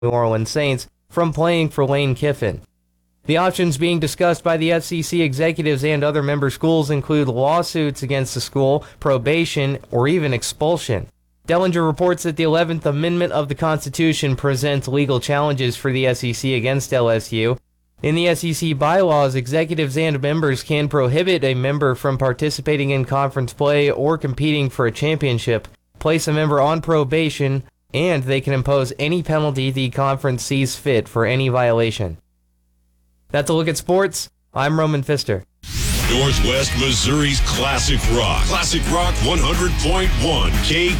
New Orleans Saints from playing for Lane Kiffin. The options being discussed by the FCC executives and other member schools include lawsuits against the school, probation, or even expulsion. Dellinger reports that the 11th Amendment of the Constitution presents legal challenges for the SEC against LSU. In the SEC bylaws, executives and members can prohibit a member from participating in conference play or competing for a championship, place a member on probation, and they can impose any penalty the conference sees fit for any violation. That's a look at sports. I'm Roman Pfister. Northwest Missouri's Classic Rock. Classic Rock 100.1 KQ.